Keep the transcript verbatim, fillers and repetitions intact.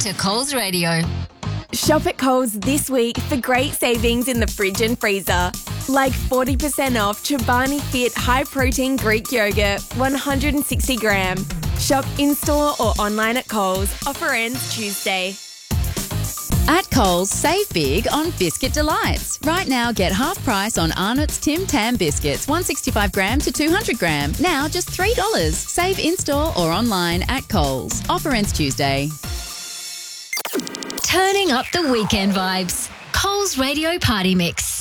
to Coles Radio. Shop at Coles this week for great savings in the fridge and freezer. Like forty percent off Chobani Fit High Protein Greek Yogurt, one hundred sixty gram. Shop in-store or online at Coles. Offer ends Tuesday. At Coles, save big on Biscuit Delights. Right now, get half price on Arnott's Tim Tam biscuits, one sixty-five gram to two hundred gram. Now just three dollars. Save in-store or online at Coles. Offer ends Tuesday. Turning up the weekend vibes. Coles Radio Party Mix.